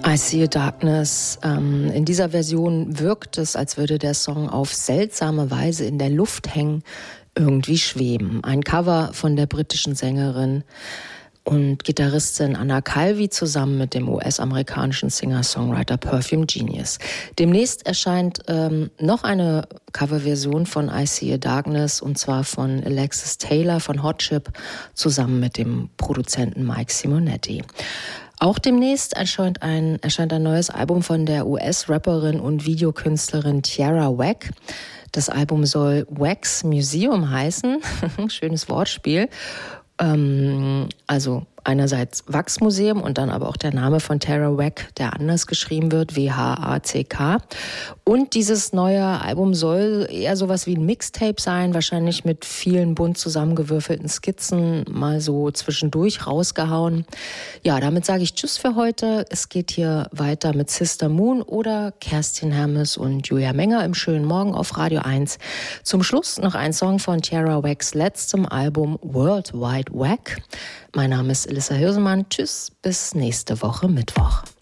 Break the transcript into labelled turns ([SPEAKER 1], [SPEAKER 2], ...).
[SPEAKER 1] I See a Darkness. In dieser Version wirkt es, als würde der Song auf seltsame Weise in der Luft hängen, irgendwie schweben. Ein Cover von der britischen Sängerin und Gitarristin Anna Calvi zusammen mit dem US-amerikanischen Singer-Songwriter Perfume Genius. Demnächst erscheint noch eine Coverversion von I See a Darkness, und zwar von Alexis Taylor von Hot Chip zusammen mit dem Produzenten Mike Simonetti. Auch demnächst erscheint ein neues Album von der US-Rapperin und Videokünstlerin Tierra Whack. Das Album soll Wax Museum heißen. Schönes Wortspiel. Also einerseits Wachsmuseum und dann aber auch der Name von Tierra Whack, der anders geschrieben wird, W-H-A-C-K. Und dieses neue Album soll eher sowas wie ein Mixtape sein, wahrscheinlich mit vielen bunt zusammengewürfelten Skizzen, mal so zwischendurch rausgehauen. Ja, damit sage ich Tschüss für heute. Es geht hier weiter mit Sister Moon oder Kerstin Hermes und Julia Menger im schönen Morgen auf Radio 1. Zum Schluss noch ein Song von Tierra Whacks letztem Album World Wide Wack. Mein Name ist Elissa Hirsemann. Tschüss, bis nächste Woche Mittwoch.